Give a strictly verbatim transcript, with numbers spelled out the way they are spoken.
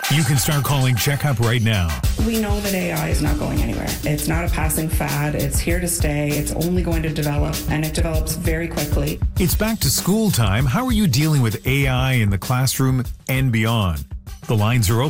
You can start calling Checkup right now. We know that A I is not going anywhere. It's not a passing fad. It's here to stay. It's only going to develop, and it develops very quickly. It's back to school time. How are you dealing with A I in the classroom and beyond? The lines are open.